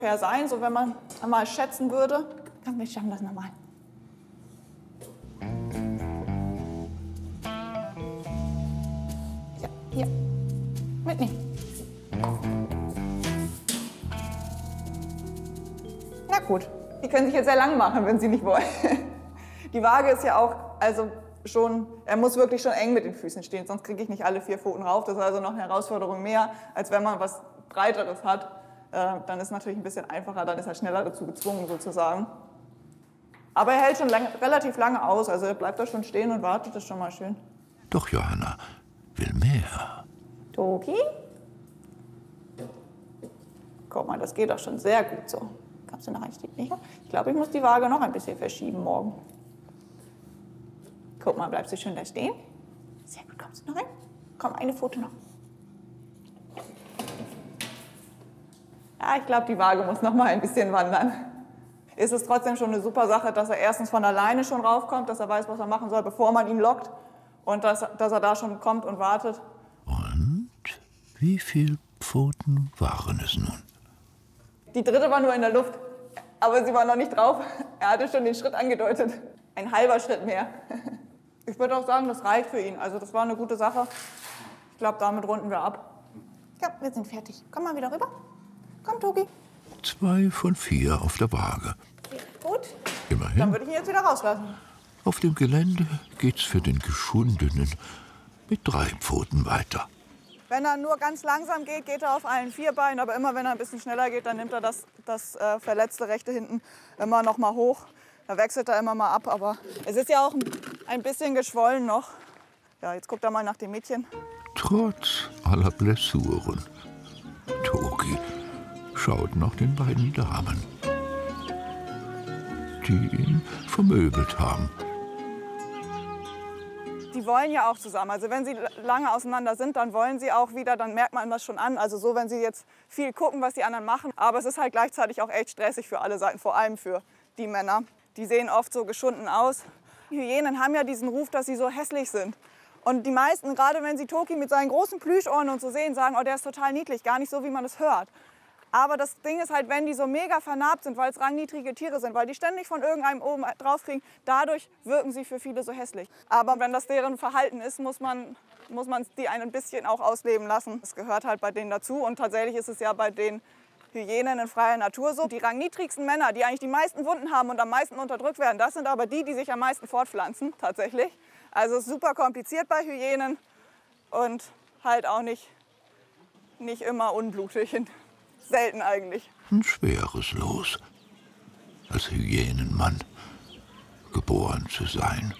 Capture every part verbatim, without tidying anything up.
ungefähr sein, so wenn man mal schätzen würde. Komm, wir schaffen das nochmal. Ja, hier. Mitnehmen. Na gut, die können sich jetzt sehr lang machen, wenn sie nicht wollen. Die Waage ist ja auch, also schon, er muss wirklich schon eng mit den Füßen stehen, sonst kriege ich nicht alle vier Pfoten rauf. Das ist also noch eine Herausforderung mehr, als wenn man was Breiteres hat. Äh, dann ist es natürlich ein bisschen einfacher, dann ist er schneller dazu gezwungen sozusagen. Aber er hält schon lang, relativ lange aus, also er bleibt da schon stehen und wartet, das ist schon mal schön. Doch Johanna will mehr. Toki? Guck mal, das geht doch schon sehr gut so. Kommst du noch ein Stück näher? Ich glaube, ich muss die Waage noch ein bisschen verschieben morgen. Guck mal, bleibst du schön da stehen? Sehr gut, kommst du noch rein? Komm, eine Foto noch. Ja, ich glaube, die Waage muss noch mal ein bisschen wandern. Ist es trotzdem schon eine super Sache, dass er erstens von alleine schon raufkommt, dass er weiß, was er machen soll, bevor man ihn lockt. Und dass, dass er da schon kommt und wartet. Und wie viele Pfoten waren es nun? Die dritte war nur in der Luft, aber sie war noch nicht drauf. Er hatte schon den Schritt angedeutet. Ein halber Schritt mehr. Ich würde auch sagen, das reicht für ihn. Also das war eine gute Sache. Ich glaube, damit runden wir ab. Ja, wir sind fertig. Komm mal wieder rüber. Komm, Toki. Zwei von vier auf der Waage. Gut. Immerhin. Dann würde ich ihn jetzt wieder rauslassen. Auf dem Gelände geht's für den Geschundenen mit drei Pfoten weiter. Wenn er nur ganz langsam geht, geht er auf allen vier Beinen. Aber immer wenn er ein bisschen schneller geht, dann nimmt er das, das äh, verletzte rechte hinten immer noch mal hoch. Da wechselt er immer mal ab. Aber es ist ja auch ein, ein bisschen geschwollen noch. Ja, jetzt guckt er mal nach dem Mädchen. Trotz aller Blessuren. Toki schaut nach den beiden Damen, die ihn vermöbelt haben. Die wollen ja auch zusammen. Also wenn sie lange auseinander sind, dann wollen sie auch wieder, dann merkt man das schon an. Also so, wenn sie jetzt viel gucken, was die anderen machen. Aber es ist halt gleichzeitig auch echt stressig für alle Seiten, vor allem für die Männer. Die sehen oft so geschunden aus. Hyänen haben ja diesen Ruf, dass sie so hässlich sind. Und die meisten, gerade wenn sie Toki mit seinen großen Plüschohren und so sehen, sagen, oh, der ist total niedlich, gar nicht so, wie man es hört. Aber das Ding ist halt, wenn die so mega vernarbt sind, weil es rangniedrige Tiere sind, weil die ständig von irgendeinem oben drauf kriegen, dadurch wirken sie für viele so hässlich. Aber wenn das deren Verhalten ist, muss man, muss man die ein bisschen auch ausleben lassen. Das gehört halt bei denen dazu. Und tatsächlich ist es ja bei den Hyänen in freier Natur so. Die rangniedrigsten Männer, die eigentlich die meisten Wunden haben und am meisten unterdrückt werden, das sind aber die, die sich am meisten fortpflanzen, tatsächlich. Also super kompliziert bei Hyänen und halt auch nicht, nicht immer unblutig. Selten eigentlich. Ein schweres Los, als Hyänenmann geboren zu sein.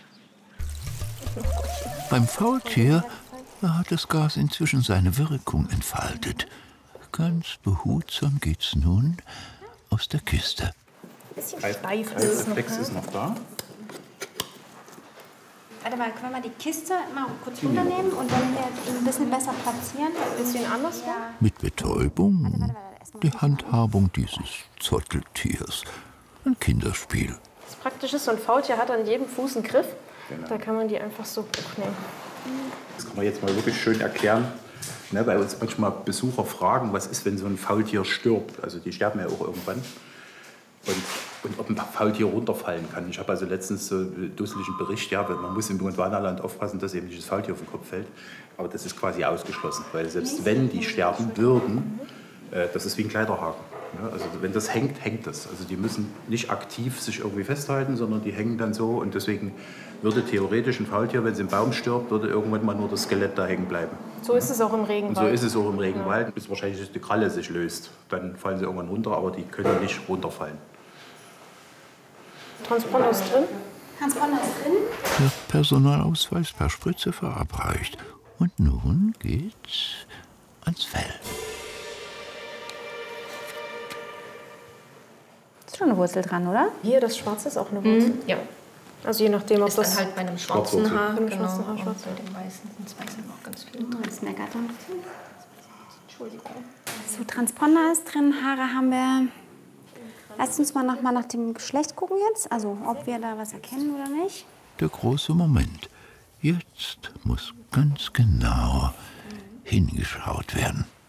Beim Faultier hat das Gas inzwischen seine Wirkung entfaltet. Ganz behutsam geht's nun aus der Kiste. Ein bisschen steif ist es noch. Der Text ist noch da. Warte mal, können wir mal die Kiste mal kurz runternehmen und dann ein bisschen besser platzieren? Ein bisschen anders? Ja. Mit Betäubung, warte, warte, warte, die Handhabung dieses Zotteltiers. Ein Kinderspiel. Das Praktische ist, so ein Faultier hat an jedem Fuß einen Griff. Genau. Da kann man die einfach so hochnehmen. Das kann man jetzt mal wirklich schön erklären. Ne, weil uns manchmal Besucher fragen, was ist, wenn so ein Faultier stirbt. Also die sterben ja auch irgendwann. Und, und ob ein Faultier runterfallen kann. Ich habe also letztens so einen dusseligen Bericht, ja, man muss im Gondwanaland aufpassen, dass eben nicht das Faultier auf den Kopf fällt. Aber das ist quasi ausgeschlossen, weil selbst wenn die sterben würden, äh, das ist wie ein Kleiderhaken. Ja, also wenn das hängt, hängt das. Also die müssen nicht aktiv sich irgendwie festhalten, sondern die hängen dann so. Und deswegen würde theoretisch ein Faultier, wenn es im Baum stirbt, würde irgendwann mal nur das Skelett da hängen bleiben. So ist es auch im Regenwald. Und so ist es auch im Regenwald, ja. Bis wahrscheinlich die Kralle sich löst. Dann fallen sie irgendwann runter, aber die können nicht runterfallen. Transponder ist drin. Transponder ist drin. Der Personalausweis per Spritze verabreicht. Und nun geht's ans Fell. Ist schon eine Wurzel dran, oder? Hier, das Schwarze ist auch eine Wurzel. Mhm. Ja. Also je nachdem, ob ist das dann halt bei einem schwarzen Schwarzwurzel. Haar, Bei einem genau, schwarzen Haar, und schwarz. bei dem weißen, das weiße auch ganz viel. Oh, das meckert dann. Entschuldigung. So, Transponder ist drin, Haare haben wir. Lasst uns mal noch mal nach dem Geschlecht gucken jetzt. Also, ob wir da was erkennen oder nicht. Der große Moment. Jetzt muss ganz genau hingeschaut werden.